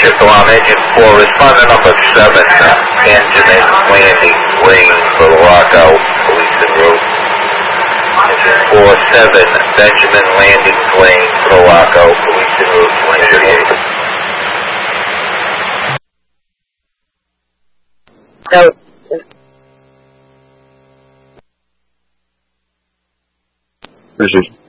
shift alarm. Engine 4, responder number 7, Benjamin Landing Lane for the lockout, police en route. Engine 4-7, Benjamin Landing Lane for the lockout, police en route, 2038. So, This is